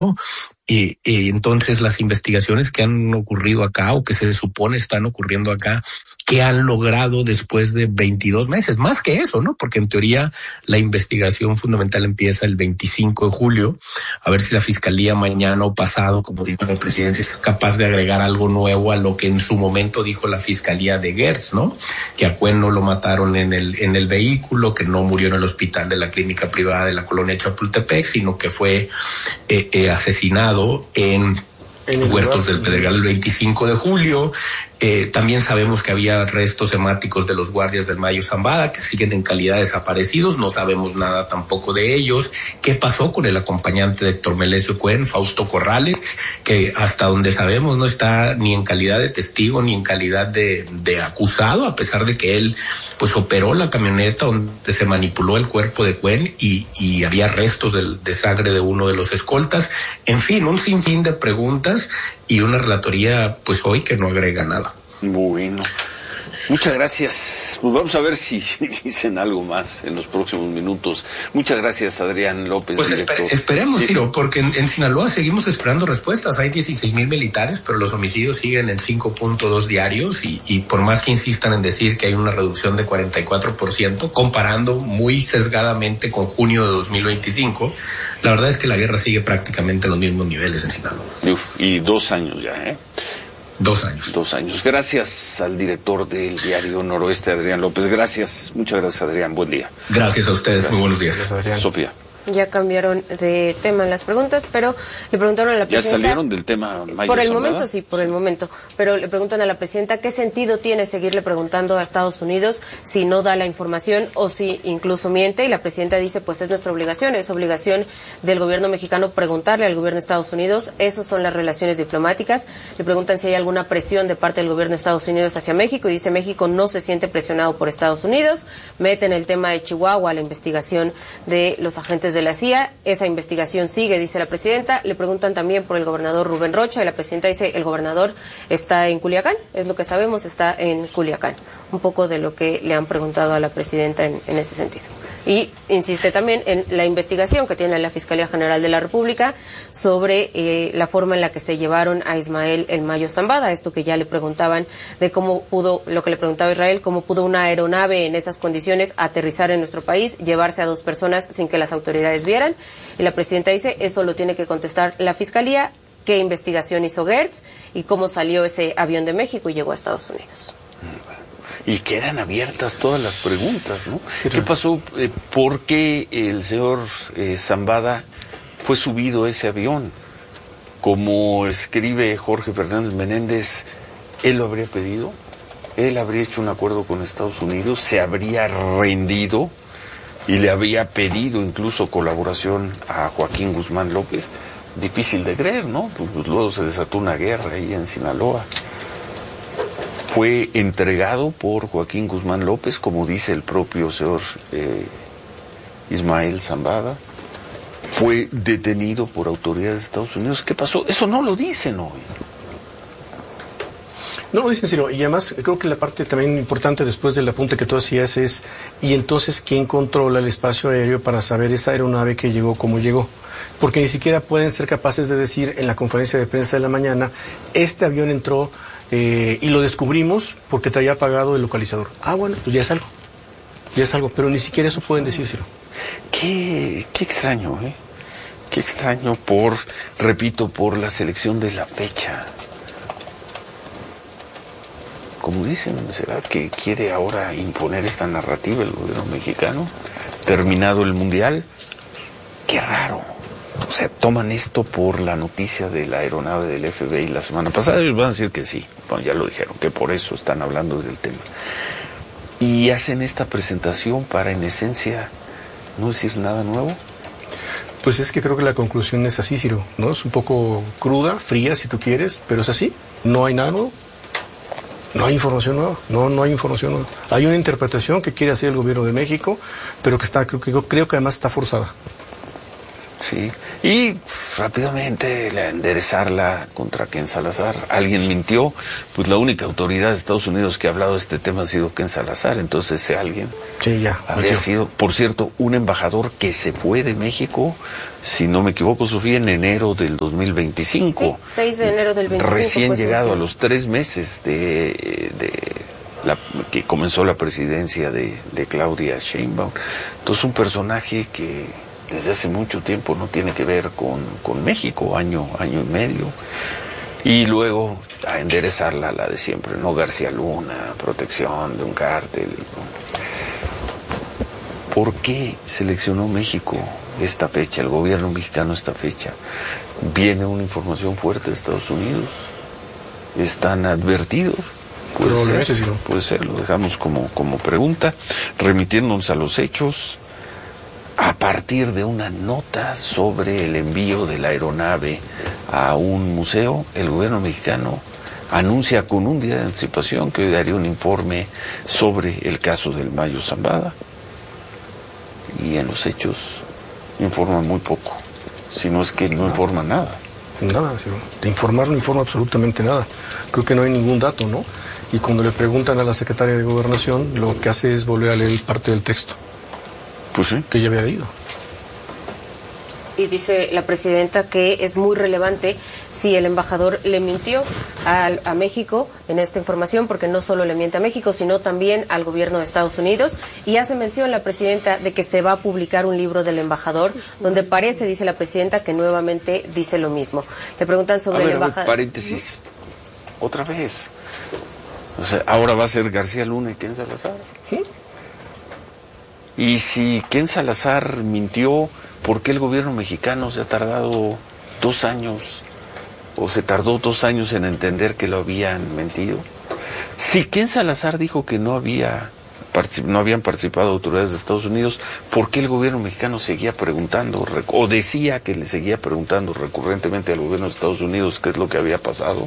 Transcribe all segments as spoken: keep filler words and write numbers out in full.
Y, y entonces las investigaciones que han ocurrido acá o que se supone están ocurriendo acá, que han logrado después de veintidós meses, más que eso, ¿no? Porque en teoría la investigación fundamental empieza el veinticinco de julio, a ver si la fiscalía mañana o pasado, como dijo el presidente, es capaz de agregar algo nuevo a lo que en su momento dijo la fiscalía de Gertz, ¿no? Que a Cuen no lo mataron en el, en el vehículo, que no murió en el hospital de la clínica privada de la colonia Chapultepec, sino que fue eh, eh, asesinado en, en Huertos del Pedregal el veinticinco de julio. Eh, también sabemos que había restos hemáticos de los guardias del Mayo Zambada que siguen en calidad de desaparecidos. No sabemos nada tampoco de ellos. ¿Qué pasó con el acompañante de Héctor Melesio Cuen, Fausto Corrales, que hasta donde sabemos no está ni en calidad de testigo ni en calidad de, de acusado, a pesar de que él pues operó la camioneta donde se manipuló el cuerpo de Cuen y, y había restos de, de sangre de uno de los escoltas? En fin, un sinfín de preguntas y una relatoría pues hoy que no agrega nada. Bueno, muchas gracias. Pues vamos a ver si, si dicen algo más en los próximos minutos. Muchas gracias, Adrián López. Pues esper, esperemos, sí, Ciro, porque en, en Sinaloa seguimos esperando respuestas. Hay dieciséis mil militares, pero los homicidios siguen en cinco punto dos diarios y, y por más que insistan en decir que hay una reducción de cuarenta y cuatro por ciento, comparando muy sesgadamente con junio de dos mil veinticinco, la verdad es que la guerra sigue prácticamente en los mismos niveles en Sinaloa. Uf, y dos años ya, ¿eh? Dos años. Dos años. Gracias al director del diario Noroeste, Adrián López. Gracias. Muchas gracias, Adrián. Buen día. Gracias a ustedes. Gracias. Muy buenos días. Gracias, Adrián. Sofía. Ya cambiaron de tema en las preguntas, pero le preguntaron a la presidenta... ¿Ya salieron del tema Mayo Por el Zambada? momento, sí, por sí. el momento. Pero le preguntan a la presidenta qué sentido tiene seguirle preguntando a Estados Unidos si no da la información o si incluso miente. Y la presidenta dice, pues es nuestra obligación, es obligación del gobierno mexicano preguntarle al gobierno de Estados Unidos. Esas son las relaciones diplomáticas. Le preguntan si hay alguna presión de parte del gobierno de Estados Unidos hacia México y dice, México no se siente presionado por Estados Unidos. Meten el tema de Chihuahua, la investigación de los agentes de la C I A. Esa investigación sigue, dice la presidenta. Le preguntan también por el gobernador Rubén Rocha y la presidenta dice, el gobernador está en Culiacán, es lo que sabemos, está en Culiacán. Un poco de lo que le han preguntado a la presidenta en, en ese sentido. Y insiste también en la investigación que tiene la Fiscalía General de la República sobre eh, la forma en la que se llevaron a Ismael El Mayo Zambada, esto que ya le preguntaban de cómo pudo, lo que le preguntaba Israel, cómo pudo una aeronave en esas condiciones aterrizar en nuestro país, llevarse a dos personas sin que las autoridades vieran. Y la presidenta dice, eso lo tiene que contestar la Fiscalía, qué investigación hizo Gertz y cómo salió ese avión de México y llegó a Estados Unidos. Y quedan abiertas todas las preguntas, ¿no? Pero, ¿qué pasó? Eh, ¿Por qué el señor eh, Zambada fue subido a ese avión? Como escribe Jorge Fernández Menéndez, ¿él lo habría pedido? ¿Él habría hecho un acuerdo con Estados Unidos? ¿Se habría rendido? Y le había pedido incluso colaboración a Joaquín Guzmán López. Difícil de creer, ¿no? Pues luego se desató una guerra ahí en Sinaloa. Fue entregado por Joaquín Guzmán López, como dice el propio señor eh, Ismael Zambada. Fue detenido por autoridades de Estados Unidos. ¿Qué pasó? Eso no lo dicen hoy. No lo dicen, Ciro. Y además creo que la parte también importante después del apunte que tú hacías es, y entonces, ¿quién controla el espacio aéreo para saber esa aeronave que llegó, cómo llegó? Porque ni siquiera pueden ser capaces de decir en la conferencia de prensa de la mañana, este avión entró eh, y lo descubrimos porque te había pagado el localizador. Ah, bueno, pues ya es algo. Ya es algo, pero ni siquiera eso pueden decir, Ciro. Qué, qué extraño, ¿eh? Qué extraño por, repito, por la selección de la fecha. Como dicen, ¿será que quiere ahora imponer esta narrativa el gobierno mexicano? Terminado el Mundial. Qué raro. O sea, toman esto por la noticia de la aeronave del F B I la semana pasada. Ellos van a decir que sí. Bueno, ya lo dijeron, que por eso están hablando del tema. Y hacen esta presentación para, en esencia, no decir nada nuevo. Pues es que creo que la conclusión es así, Ciro, ¿no? Es un poco cruda, fría, si tú quieres, pero es así. No hay nada nuevo. No hay información nueva, no, no hay información nueva. Hay una interpretación que quiere hacer el gobierno de México, pero que está, creo, creo que además está forzada. Sí, y rápidamente enderezarla contra Ken Salazar. Alguien mintió, pues la única autoridad de Estados Unidos que ha hablado de este tema ha sido Ken Salazar, entonces ese alguien sí, ya, habría metió. sido, por cierto, un embajador que se fue de México, si no me equivoco, Sofía, en enero del dos mil veinticinco. Sí, seis de enero del veinticinco. Recién pues, llegado último. a los tres meses de... de La, que comenzó la presidencia de, de Claudia Sheinbaum. Entonces un personaje que desde hace mucho tiempo no tiene que ver con, con México, año, año y medio, y luego a enderezarla la de siempre, ¿no? García Luna, protección de un cártel, ¿no? ¿Por qué seleccionó México esta fecha, el gobierno mexicano esta fecha? Viene una información fuerte de Estados Unidos, están advertidos. Puede ser, sí, ¿no? puede ser, lo dejamos como, como pregunta, remitiéndonos a los hechos, a partir de una nota sobre el envío de la aeronave a un museo, el gobierno mexicano anuncia con un día de anticipación que hoy daría un informe sobre el caso del Mayo Zambada, y en los hechos informa muy poco, si no es que no informa nada. Nada, sí, de informar no informa absolutamente nada. Creo que no hay ningún dato, ¿no? Y cuando le preguntan a la secretaria de Gobernación, lo que hace es volver a leer parte del texto. Pues sí. Que ya había leído. Y dice la presidenta que es muy relevante si el embajador le mintió a, a México en esta información, porque no solo le miente a México, sino también al gobierno de Estados Unidos. Y hace mención la presidenta de que se va a publicar un libro del embajador, donde parece, dice la presidenta, que nuevamente dice lo mismo. Le preguntan sobre a ver, el embajador. Paréntesis. ¿Mm? Otra vez. O sea, ahora va a ser García Luna y Ken Salazar. ¿Sí? Y si Ken Salazar mintió, ¿por qué el gobierno mexicano se ha tardado dos años, o se tardó dos años en entender que lo habían mentido? Si Ken Salazar dijo que no había no habían participado autoridades de Estados Unidos, ¿por qué el gobierno mexicano seguía preguntando, o decía que le seguía preguntando recurrentemente al gobierno de Estados Unidos qué es lo que había pasado?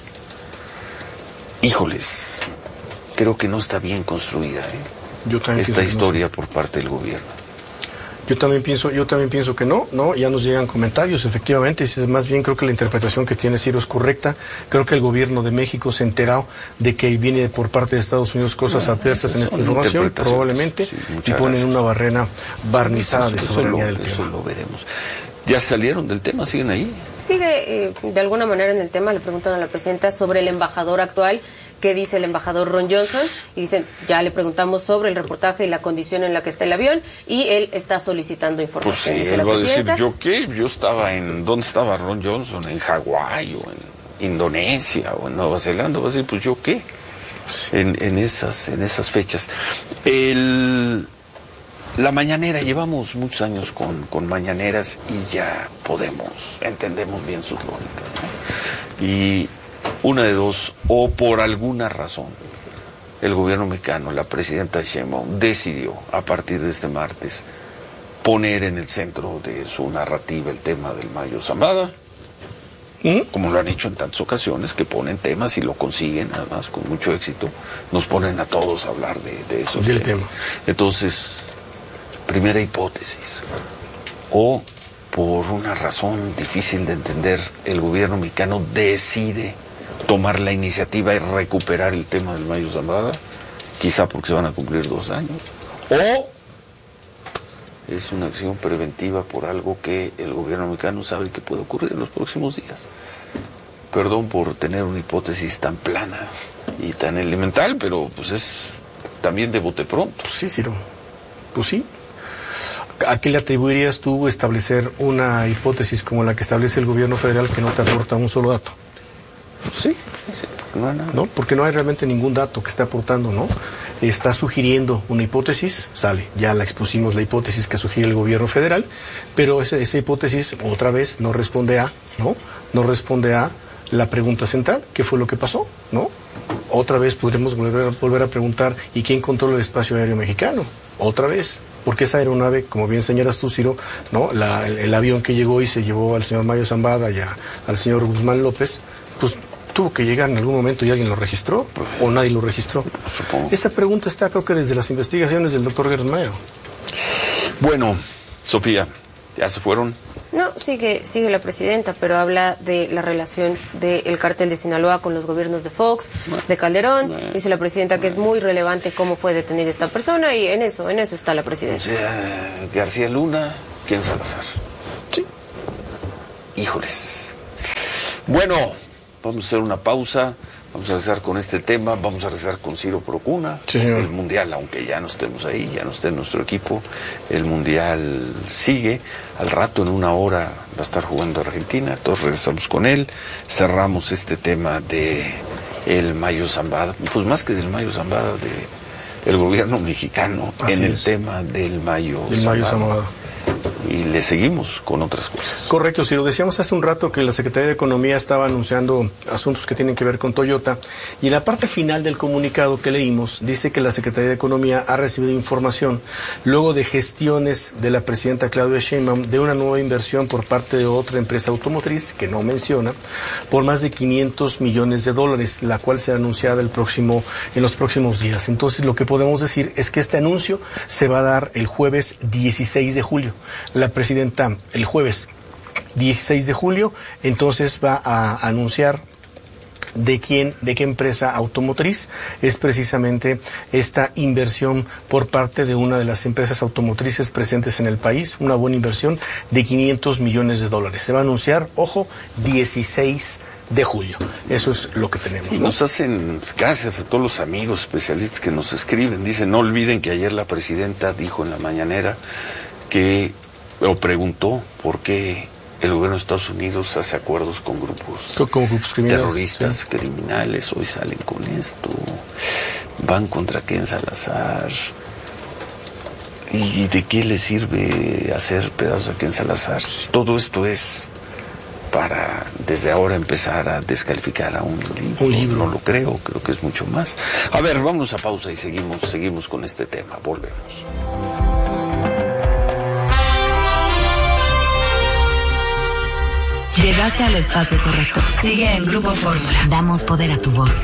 Híjoles, creo que no está bien construida, ¿eh? Yo también esta historia no. por parte del gobierno. Yo también pienso, yo también pienso que no, no, ya nos llegan comentarios, efectivamente, y más bien creo que la interpretación que tiene Ciro es correcta. Creo que el gobierno de México se enteró de que viene por parte de Estados Unidos cosas no, adversas en esta información, probablemente, sí, y ponen gracias. Una barrera barnizada eso, de soberanía del eso tema. Lo veremos. ¿Ya salieron del tema? ¿Siguen ahí? Sigue eh, de alguna manera en el tema. Le preguntan a la presidenta sobre el embajador actual. ¿Qué dice el embajador Ron Johnson? Y dicen, ya le preguntamos sobre el reportaje y la condición en la que está el avión, y él está solicitando información. Pues sí, dice él la va a decir, presidenta. ¿yo qué? Yo estaba en... ¿Dónde estaba Ron Johnson? ¿En Hawái o en Indonesia o en Nueva Zelanda? Va a decir, pues ¿yo qué? En, en, esas, en esas fechas. El... La mañanera, llevamos muchos años con, con mañaneras y ya podemos, entendemos bien sus lógicas, ¿no? Y una de dos, o por alguna razón, el gobierno mexicano, la presidenta Sheinbaum, decidió a partir de este martes poner en el centro de su narrativa el tema del Mayo Zambada, ¿Mm? como lo han hecho en tantas ocasiones, que ponen temas y lo consiguen, además con mucho éxito, nos ponen a todos a hablar de, de esos del temas. tema. Entonces, primera hipótesis, o por una razón difícil de entender, el gobierno mexicano decide tomar la iniciativa y recuperar el tema del Mayo Zambada, quizá porque se van a cumplir dos años, o es una acción preventiva por algo que el gobierno mexicano sabe que puede ocurrir en los próximos días. Perdón por tener una hipótesis tan plana y tan elemental, pero pues es también de bote pronto. Pues sí, Ciro, pues sí. ¿A qué le atribuirías tú establecer una hipótesis como la que establece el gobierno federal que no te aporta un solo dato? Sí, sí, porque no hay nada. ¿No? Porque no hay realmente ningún dato que esté aportando, ¿no? Está sugiriendo una hipótesis, sale, ya la expusimos la hipótesis que sugiere el gobierno federal, pero esa, esa hipótesis otra vez no responde a, ¿no? No responde a la pregunta central, ¿qué fue lo que pasó? ¿No? Otra vez podremos volver, volver a preguntar, ¿y quién controla el espacio aéreo mexicano? Otra vez. Porque esa aeronave, como bien señalas tú, Ciro, ¿no? La, el, el avión que llegó y se llevó al señor Mayo Zambada y a, al señor Guzmán López, pues tuvo que llegar en algún momento y alguien lo registró, o nadie lo registró. Supongo. Esa pregunta está, creo que desde las investigaciones del doctor Gersmayer. Bueno, Sofía, ¿ya se fueron? No, sigue, sigue la presidenta, pero habla de la relación del cártel de Sinaloa con los gobiernos de Fox, de Calderón. Dice la presidenta que es muy relevante cómo fue detenida esta persona y en eso, en eso está la presidenta. O sea, García Luna, ¿quién Salazar? Sí. Híjoles. Bueno, vamos a hacer una pausa. Vamos a regresar con este tema, vamos a regresar con Ciro Procuna, sí, señor. El Mundial, aunque ya no estemos ahí, ya no esté en nuestro equipo, el Mundial sigue, al rato en una hora va a estar jugando Argentina, todos regresamos con él, cerramos este tema de el Mayo Zambada, pues más que del Mayo Zambada, de el gobierno mexicano. Así en el es. tema del Mayo Zambada. Y le seguimos con otras cosas. Correcto, si lo decíamos hace un rato que la Secretaría de Economía estaba anunciando asuntos que tienen que ver con Toyota, y la parte final del comunicado que leímos dice que la Secretaría de Economía ha recibido información luego de gestiones de la presidenta Claudia Sheinbaum de una nueva inversión por parte de otra empresa automotriz que no menciona por más de quinientos millones de dólares, la cual será anunciada el próximo en los próximos días. Entonces lo que podemos decir es que este anuncio se va a dar el jueves dieciséis de julio. La presidenta el jueves dieciséis de julio, entonces va a anunciar de quién, de qué empresa automotriz es precisamente esta inversión por parte de una de las empresas automotrices presentes en el país, una buena inversión de quinientos millones de dólares. Se va a anunciar, ojo, dieciséis de julio. Eso es lo que tenemos, ¿no? Y nos hacen, gracias a todos los amigos especialistas que nos escriben, dicen, no olviden que ayer la presidenta dijo en la mañanera que o preguntó por qué el gobierno de Estados Unidos hace acuerdos con grupos, con grupos criminales, terroristas, sí. criminales, hoy salen con esto, van contra Ken Salazar. ¿Y de qué le sirve hacer pedazos a Ken Salazar? Todo esto es para desde ahora empezar a descalificar a un libro. Un libro. No lo creo, creo que es mucho más. A ver, vamos a pausa y seguimos, seguimos con este tema. Volvemos. Llegaste al espacio correcto. Sigue en Grupo Fórmula. Damos poder a tu voz.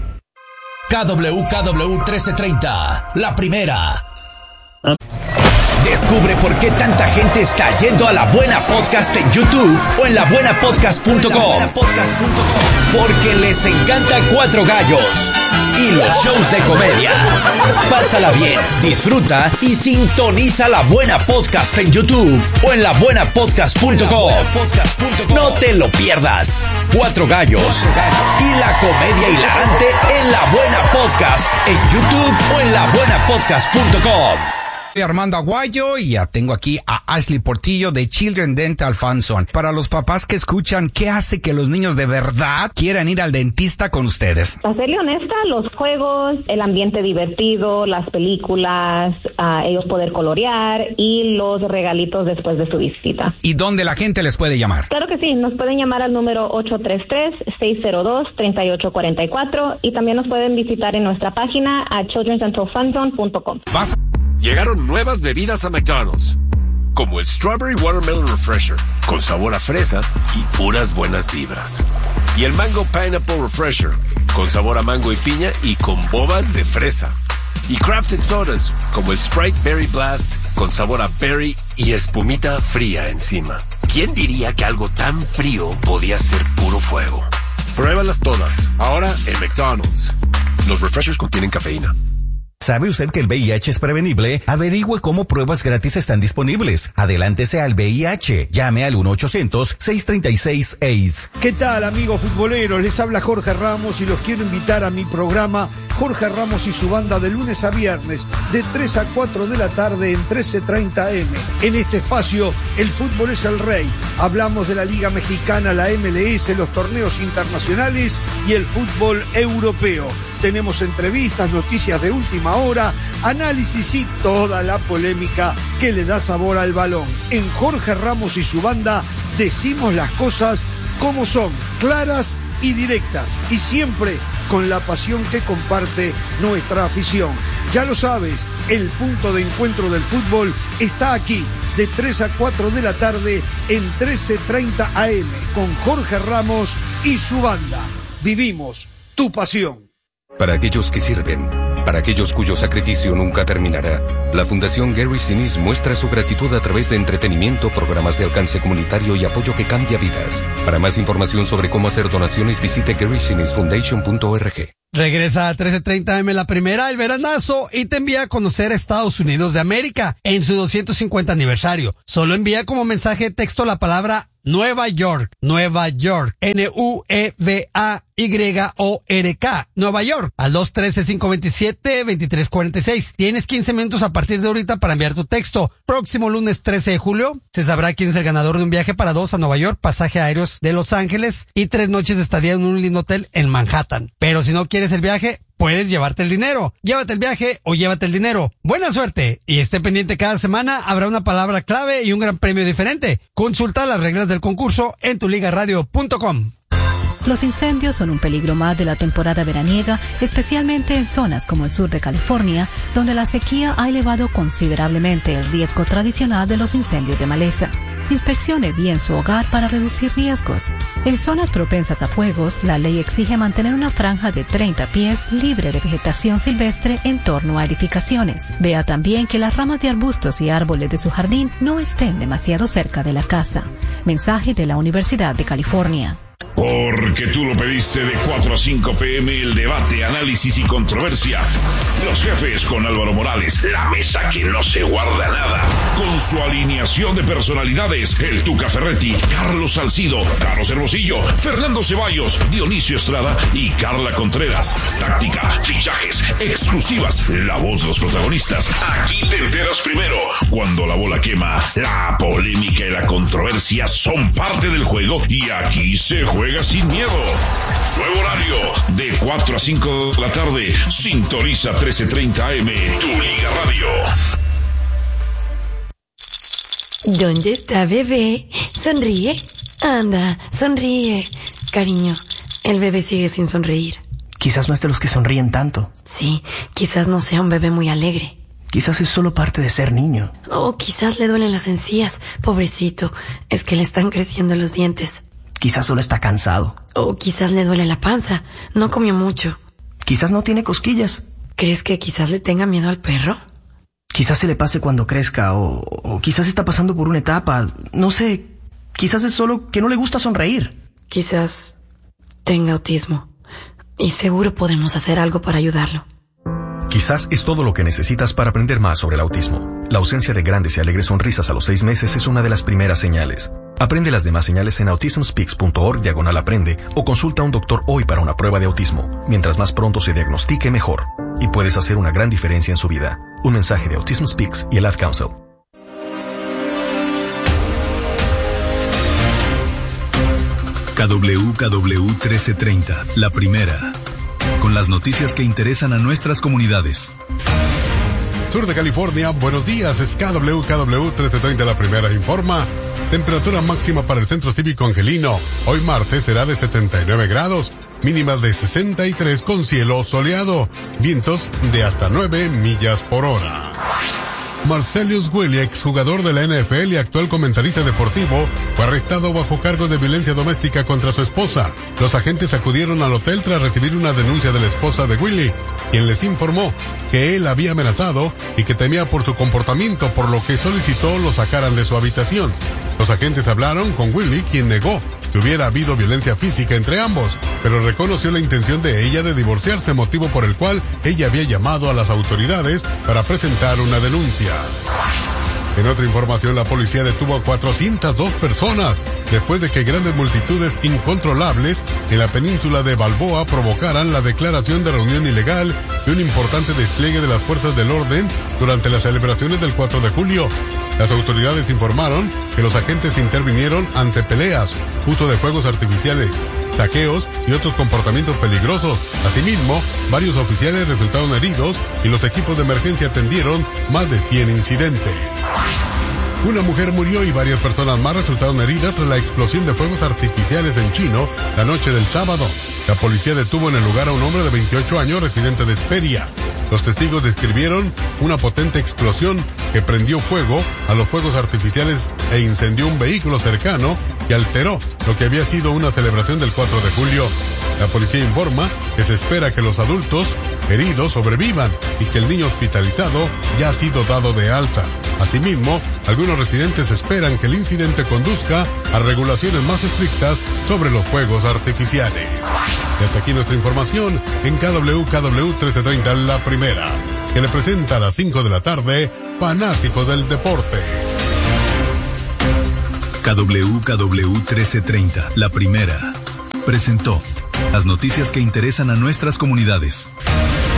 K W K W trece treinta, la primera. Descubre por qué tanta gente está yendo a La Buena Podcast en YouTube o en la buena podcast punto com. Porque les encanta Cuatro Gallos y los shows de comedia. Pásala bien, disfruta y sintoniza La Buena Podcast en YouTube o en la buena podcast punto com. No te lo pierdas. Cuatro Gallos y la comedia hilarante en La Buena Podcast en YouTube o en la buena podcast punto com. Soy Armando Aguayo y ya tengo aquí a Ashley Portillo de Children Dental Fanzone. Para los papás que escuchan, ¿qué hace que los niños de verdad quieran ir al dentista con ustedes? Para serle honesta, los juegos, el ambiente divertido, las películas, uh, ellos poder colorear y los regalitos después de su visita. ¿Y dónde la gente les puede llamar? Claro que sí, nos pueden llamar al número ocho tres tres, seis cero dos, tres ocho cuatro cuatro y también nos pueden visitar en nuestra página a children dental fanzone punto com. ¿Vas? Llegaron nuevas bebidas a McDonald's, como el Strawberry Watermelon Refresher, con sabor a fresa y puras buenas vibras. Y el Mango Pineapple Refresher, con sabor a mango y piña y con bobas de fresa. Y Crafted Sodas, como el Sprite Berry Blast, con sabor a berry y espumita fría encima. ¿Quién diría que algo tan frío podía ser puro fuego? Pruébalas todas, ahora en McDonald's. Los refreshers contienen cafeína. ¿Sabe usted que el V I H es prevenible? Averigüe cómo pruebas gratis están disponibles. Adelántese al V I H. Llame al uno ochocientos, seis treinta y seis, AIDS. ¿Qué tal, amigos futboleros? Les habla Jorge Ramos y los quiero invitar a mi programa Jorge Ramos y su banda de lunes a viernes de tres a cuatro de la tarde en trece treinta eme. En este espacio, el fútbol es el rey. Hablamos de la Liga Mexicana, la M L S, los torneos internacionales y el fútbol europeo. Tenemos entrevistas, noticias de última hora, análisis y toda la polémica que le da sabor al balón. En Jorge Ramos y su banda decimos las cosas como son, claras y directas, y siempre con la pasión que comparte nuestra afición. Ya lo sabes, el punto de encuentro del fútbol está aquí, de tres a cuatro de la tarde en trece treinta a eme, con Jorge Ramos y su banda. Vivimos tu pasión. Para aquellos que sirven, Para aquellos cuyo sacrificio nunca terminará, la Fundación Gary Sinise muestra su gratitud a través de entretenimiento, programas de alcance comunitario y apoyo que cambia vidas. Para más información sobre cómo hacer donaciones, visite gary sinise foundation punto org. Regresa a trece treinta eme La Primera, el veranazo, y te envía a conocer a Estados Unidos de América en su doscientos cincuenta aniversario. Solo envía como mensaje de texto la palabra Nueva York, Nueva York, N U E V A Y O R K, Nueva York, al dos uno tres, cinco dos siete, dos tres cuatro seis. Tienes quince minutos a partir de ahorita para enviar tu texto. Próximo lunes trece de julio se sabrá quién es el ganador de un viaje para dos a Nueva York, pasaje aéreos de Los Ángeles y tres noches de estadía en un lindo hotel en Manhattan. Pero si no quieres el viaje, puedes llevarte el dinero. Llévate el viaje o llévate el dinero. Buena suerte y esté pendiente, cada semana habrá una palabra clave y un gran premio diferente. Consulta las reglas del concurso en tu liga radio punto com. Los incendios son un peligro más de la temporada veraniega, especialmente en zonas como el sur de California, donde la sequía ha elevado considerablemente el riesgo tradicional de los incendios de maleza. Inspeccione bien su hogar para reducir riesgos. En zonas propensas a fuegos, la ley exige mantener una franja de treinta pies libre de vegetación silvestre en torno a edificaciones. Vea también que las ramas de arbustos y árboles de su jardín no estén demasiado cerca de la casa. Mensaje de la Universidad de California. Porque tú lo pediste de cuatro a cinco pm, el debate, análisis y controversia. Los jefes con Álvaro Morales, la mesa que no se guarda nada. Con su alineación de personalidades, el Tuca Ferretti, Carlos Salcido, Carlos Hermosillo, Fernando Ceballos, Dionisio Estrada y Carla Contreras. Táctica, fichajes, exclusivas, la voz de los protagonistas. Aquí te enteras primero. Cuando la bola quema, la polémica y la controversia son parte del juego y aquí se juega sin miedo. Nuevo horario, de cuatro a cinco de la tarde. Sintoniza trece treinta eme, tu Liga Radio. ¿Dónde está bebé? Sonríe. Anda, sonríe. Cariño, el bebé sigue sin sonreír. Quizás no es de los que sonríen tanto. Sí, quizás no sea un bebé muy alegre. Quizás es solo parte de ser niño. O quizás le duelen las encías. Pobrecito, es que le están creciendo los dientes. Quizás solo está cansado. O quizás le duele la panza. No comió mucho. Quizás no tiene cosquillas. ¿Crees que quizás le tenga miedo al perro? Quizás se le pase cuando crezca, o, o quizás está pasando por una etapa. No sé, quizás es solo que no le gusta sonreír. Quizás tenga autismo. Y seguro podemos hacer algo para ayudarlo. Quizás es todo lo que necesitas para aprender más sobre el autismo. La ausencia de grandes y alegres sonrisas a los seis meses es una de las primeras señales. Aprende las demás señales en autism speaks punto org diagonal aprende o consulta a un doctor hoy para una prueba de autismo. Mientras más pronto se diagnostique, mejor. Y puedes hacer una gran diferencia en su vida. Un mensaje de Autism Speaks y el Ad Council. K W K W trece treinta, La Primera. Con las noticias que interesan a nuestras comunidades. Sur de California, buenos días, es K W K W trece treinta La Primera informa. Temperatura máxima para el Centro Cívico Angelino. Hoy martes será de setenta y nueve grados, mínimas de sesenta y tres con cielo soleado, vientos de hasta nueve millas por hora. Marcellus Wiley, exjugador de la N F L y actual comentarista deportivo, fue arrestado bajo cargos de violencia doméstica contra su esposa. Los agentes acudieron al hotel tras recibir una denuncia de la esposa de Wiley, quien les informó que él había amenazado y que temía por su comportamiento, por lo que solicitó lo sacaran de su habitación. Los agentes hablaron con Wiley, quien negó que hubiera habido violencia física entre ambos, pero reconoció la intención de ella de divorciarse, motivo por el cual ella había llamado a las autoridades para presentar una denuncia. En otra información, la policía detuvo a cuatrocientas dos personas después de que grandes multitudes incontrolables en la península de Balboa provocaran la declaración de reunión ilegal y un importante despliegue de las fuerzas del orden durante las celebraciones del cuatro de julio. Las autoridades informaron que los agentes intervinieron ante peleas, uso de fuegos artificiales, saqueos y otros comportamientos peligrosos. Asimismo, varios oficiales resultaron heridos y los equipos de emergencia atendieron más de cien incidentes. Una mujer murió y varias personas más resultaron heridas tras la explosión de fuegos artificiales en Chino la noche del sábado. La policía detuvo en el lugar a un hombre de veintiocho años residente de Hesperia. Los testigos describieron una potente explosión que prendió fuego a los fuegos artificiales e incendió un vehículo cercano que alteró lo que había sido una celebración del cuatro de julio. La policía informa que se espera que los adultos heridos sobrevivan y que el niño hospitalizado ya ha sido dado de alta. Asimismo, algunos residentes esperan que el incidente conduzca a regulaciones más estrictas sobre los fuegos artificiales. Y hasta aquí nuestra información en K W K W trece treinta La Primera, que le presenta a las cinco de la tarde Fanáticos del Deporte. K W K W trece treinta La Primera presentó las noticias que interesan a nuestras comunidades.